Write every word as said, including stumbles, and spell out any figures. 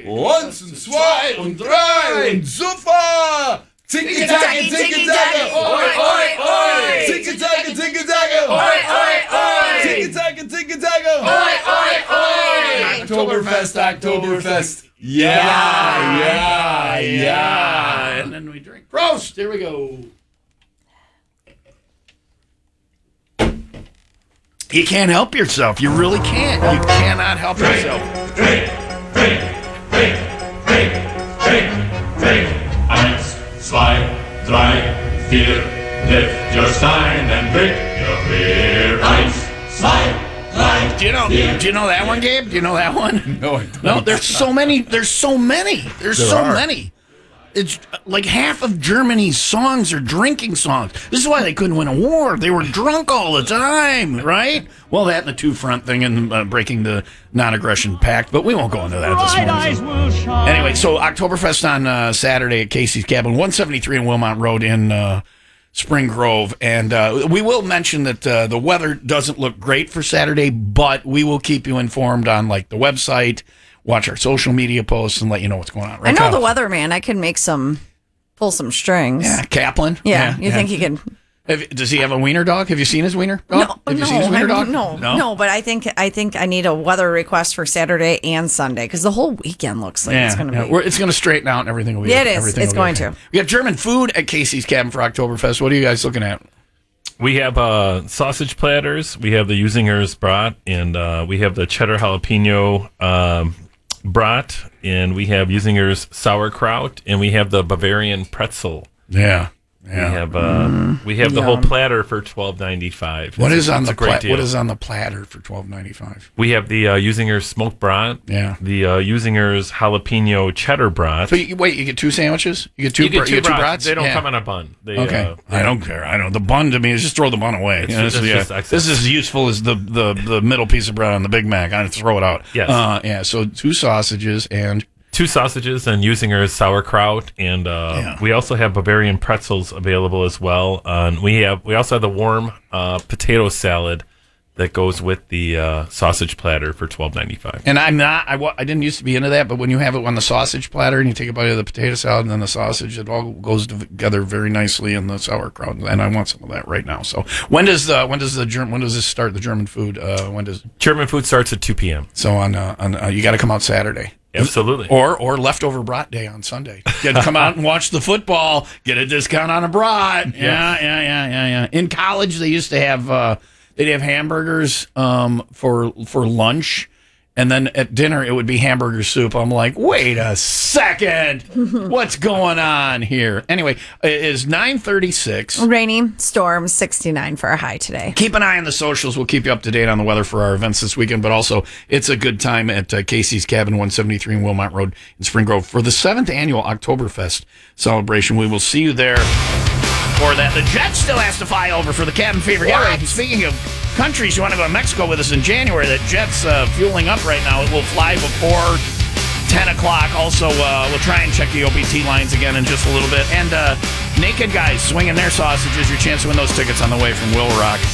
Eins und zwei und drei und super! Tiki-Taka, Tiki-Taka, oi, oi, oi! Tiki-Taka, Tiki-Taka, oi, oi, oi! Tiki-Taka, Tiki-Taka, oi, oi, oi! Oktoberfest, Oktoberfest. Yeah, yeah, yeah. And then we drink. Prost! Here we go. You can't help yourself. You really can't. You cannot help yourself. Drink, drink, drink, drink, drink, drink. Eins, zwei, drei, vier. Lift your stein and drink your beer. Eins, zwei, drei. Do you know? vier. Do you know that one, Gabe? Do you know that one? No, I don't. No. There's so many. There's so many. There's There so are. many. It's like half of Germany's songs are drinking songs. This is why they couldn't win a war. They were drunk all the time, right? Well, that and the two-front thing and uh, breaking the non-aggression pact, but we won't go into that this morning. So. Anyway, so Oktoberfest on uh, Saturday at Casey's Cabin, one seventy-three in Wilmot Road in uh, Spring Grove. And uh, we will mention that uh, the weather doesn't look great for Saturday, but we will keep you informed on like the website, watch our social media posts, and let you know what's going on. Right, I know Kyle? the weatherman. I can make some, pull some strings. Yeah, Kaplan. Yeah, you think he can? Have, does he have a wiener dog? Have you seen his wiener dog? No, have you no, seen his wiener I- dog? no, no, no. But I think I think I need a weather request for Saturday and Sunday because the whole weekend looks like Yeah, it's going to yeah. be. We're, it's going to straighten out and everything will be. Yeah, it is. everything It's will be going okay. to. We have German food at Casey's Cabin for Oktoberfest. What are you guys looking at? We have uh, sausage platters. We have the Usinger's brat, and uh, we have the cheddar jalapeno um, brat, and we have Usinger's sauerkraut, and we have the Bavarian pretzel. Yeah, We yeah. have uh, we have the whole platter for twelve ninety five. What is on it's the a great pla- deal. what is on the platter for twelve ninety five? We have the uh, Usinger's smoked brat. Yeah. The uh, Usinger's jalapeno cheddar brat. So you, wait, you get two sandwiches? You get two? you get br- two, you get two brats. brats? They don't Yeah. come on a bun. They, Okay, uh, I don't care. I don't. The bun to me is just throw the bun away. It's You know, just- this, is, it's yeah, just excess. this is as useful as the, the, the middle piece of bread on the Big Mac. I just throw it out. Yes. Uh, yeah. So two sausages and two sausages and Usinger's sauerkraut, and uh, Yeah. we also have Bavarian pretzels available as well. Uh, and we have we also have the warm uh, potato salad that goes with the uh, sausage platter for twelve ninety five. And I'm not, I, wa- I didn't used to be into that, but when you have it on the sausage platter and you take a bite of the potato salad and then the sausage, it all goes together very nicely in the sauerkraut. And I want some of that right now. So when does the, when does the German, when does this start, the German food? Uh, when does, German food starts at two p.m. so on, uh, on uh, you got to come out Saturday. Absolutely. Or, or leftover brat day on Sunday. You got to come out and watch the football, get a discount on a brat. Yeah, yeah, yeah, yeah, yeah. In college, they used to have, uh, they'd have hamburgers um, for for lunch, and then at dinner it would be hamburger soup. I'm like, wait a second, what's going on here? Anyway, it is nine thirty-six. Rainy, storm, sixty-nine for a high today. Keep an eye on the socials. We'll keep you up to date on the weather for our events this weekend, but also it's a good time at uh, Casey's Cabin, one seventy-three in Wilmot Road in Spring Grove for the seventh annual Oktoberfest celebration. We will see you there. For that, the jet still has to fly over for the cabin fever getaway. Speaking of countries, you want to go to Mexico with us in January, that jet's uh, fueling up right now. It will fly before ten o'clock. Also, uh, we'll try and check the O B T lines again in just a little bit. And uh, Naked Guys swinging their sausages. Your chance to win those tickets on the way from Will Rock.